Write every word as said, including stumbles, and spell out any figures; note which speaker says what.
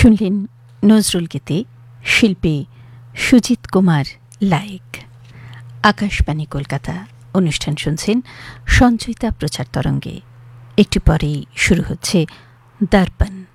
Speaker 1: শুনলেন নজরুল গীতি, শিল্পী সুজিত কুমার লায়েক। আকাশবাণী কলকাতা, অনুষ্ঠান শুনছেন সঞ্চয়িতা প্রচার তরঙ্গে। একটু পরেই শুরু হচ্ছে দর্পণ।